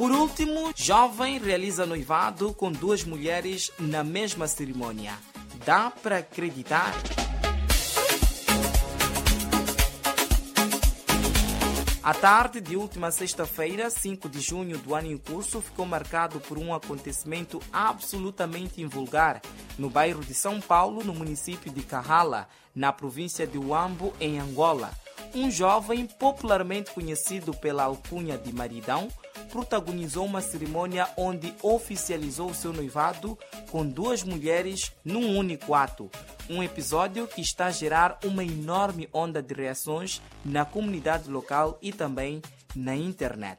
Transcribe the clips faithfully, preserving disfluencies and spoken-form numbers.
Por último, jovem realiza noivado com duas mulheres na mesma cerimônia. Dá para acreditar? A tarde de última sexta-feira, cinco de junho do ano em curso, ficou marcado por um acontecimento absolutamente invulgar no bairro de São Paulo, no município de Carrala, na província de Huambo, em Angola. Um jovem, popularmente conhecido pela alcunha de Maridão, protagonizou uma cerimônia onde oficializou seu noivado com duas mulheres num único ato. Um episódio que está a gerar uma enorme onda de reações na comunidade local e também na internet.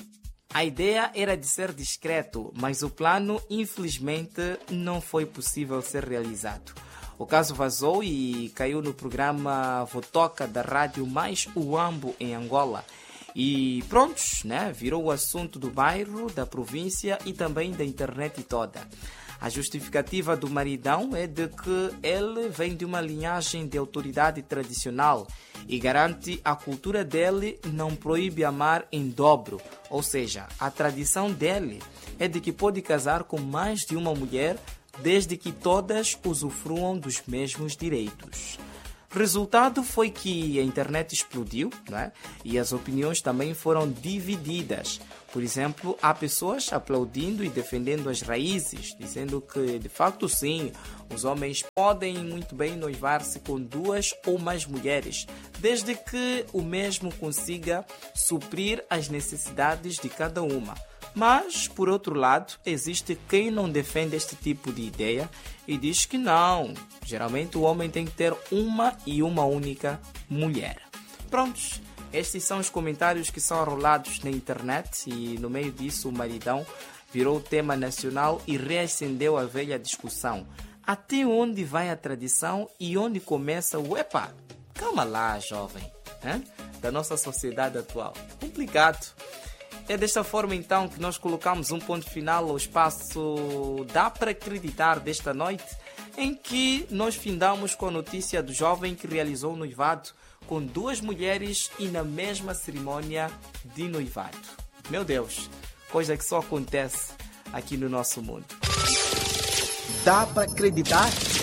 A ideia era de ser discreto, mas o plano, infelizmente, não foi possível ser realizado. O caso vazou e caiu no programa Votoca da rádio Mais Huambo em Angola. E prontos, né? Virou o assunto do bairro, da província e também da internet toda. A justificativa do Maridão é de que ele vem de uma linhagem de autoridade tradicional e garante a cultura dele não proíbe amar em dobro. Ou seja, a tradição dele é de que pode casar com mais de uma mulher desde que todas usufruam dos mesmos direitos. Resultado foi que a internet explodiu, né? E as opiniões também foram divididas. Por exemplo, há pessoas aplaudindo e defendendo as raízes, dizendo que, de facto, sim, os homens podem muito bem noivar-se com duas ou mais mulheres, desde que o mesmo consiga suprir as necessidades de cada uma. Mas, por outro lado, existe quem não defende este tipo de ideia e diz que não. Geralmente o homem tem que ter uma e uma única mulher. Prontos, estes são os comentários que são rolados na internet e no meio disso o Maridão virou tema nacional e reacendeu a velha discussão. Até onde vai a tradição e onde começa o epa? Calma lá, jovem, hein? Da nossa sociedade atual. Complicado. É desta forma então que nós colocamos um ponto final ao espaço Dá para Acreditar desta noite, em que nós findamos com a notícia do jovem que realizou o noivado com duas mulheres e na mesma cerimônia de noivado. Meu Deus, coisa que só acontece aqui no nosso mundo. Dá para acreditar?